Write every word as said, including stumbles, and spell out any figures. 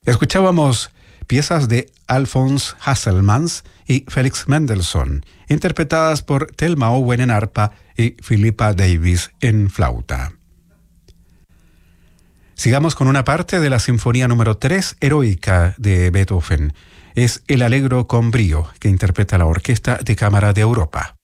Escuchábamos piezas de Alphonse Hasselmans y Felix Mendelssohn, interpretadas por Thelma Owen en arpa y Philippa Davis en flauta. Sigamos con una parte de la Sinfonía número tres, Heroica, de Beethoven. Es el Allegro con brío, que interpreta la Orquesta de Cámara de Europa.